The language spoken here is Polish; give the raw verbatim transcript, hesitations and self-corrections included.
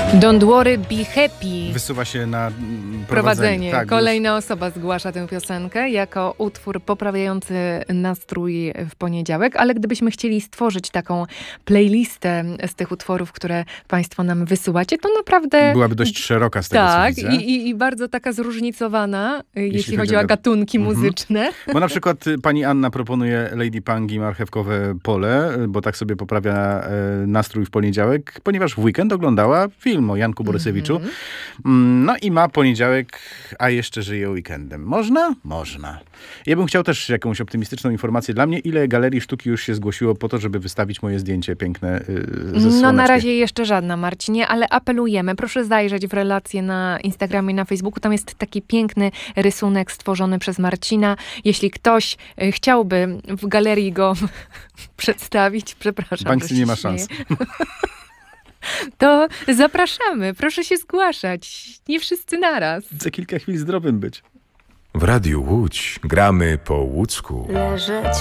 Don't worry, be happy. Wysuwa się na prowadzenie. Prowadzenie. Tak, Kolejna już... osoba zgłasza tę piosenkę jako utwór poprawiający nastrój w poniedziałek, ale gdybyśmy chcieli stworzyć taką playlistę z tych utworów, które państwo nam wysyłacie, to naprawdę... Byłaby dość szeroka z tego, tak, co widzę. i, i, i bardzo taka zróżnicowana, jeśli, jeśli chodzi o ga- gatunki mhm. muzyczne. Bo na przykład pani Anna proponuje Lady Punk i Marchewkowe Pole, bo tak sobie poprawia e, nastrój w poniedziałek, ponieważ w weekend oglądała film o Janku Borysewiczu. Mm. No i ma poniedziałek, a jeszcze żyje weekendem. Można? Można. Ja bym chciał też jakąś optymistyczną informację dla mnie, ile galerii sztuki już się zgłosiło po to, żeby wystawić moje zdjęcie piękne yy, ze No na razie jeszcze żadna, Marcinie, ale apelujemy. Proszę zajrzeć w relacje na Instagramie, na Facebooku. Tam jest taki piękny rysunek stworzony przez Marcina. Jeśli ktoś y, chciałby w galerii go przedstawić, przepraszam. Banksy nie ma szans. To zapraszamy. Proszę się zgłaszać. Nie wszyscy naraz. Za kilka chwil zdrowym być. W Radiu Łódź gramy po łódzku. Leżeć